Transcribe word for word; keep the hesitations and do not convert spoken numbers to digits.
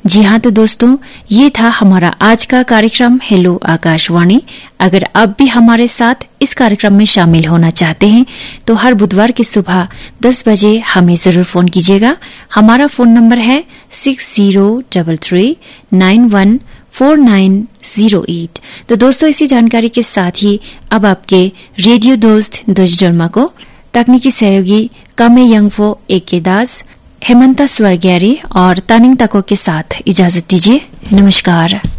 जी हाँ, तो दोस्तों ये था हमारा आज का कार्यक्रम हेलो आकाशवाणी। अगर आप भी हमारे साथ इस कार्यक्रम में शामिल होना चाहते हैं तो हर बुधवार की सुबह दस बजे हमें जरूर फोन कीजिएगा। हमारा फोन नंबर है six zero double three nine one four nine zero eight. तो दोस्तों इसी जानकारी के साथ ही अब आपके रेडियो दोस्त दुजजन्मा को तकनीकी सहयोगी कामे यंगफो एके दास, हेमंता स्वर्ग्यारी और तानिंग तको के साथ इजाजत दीजिए। नमस्कार।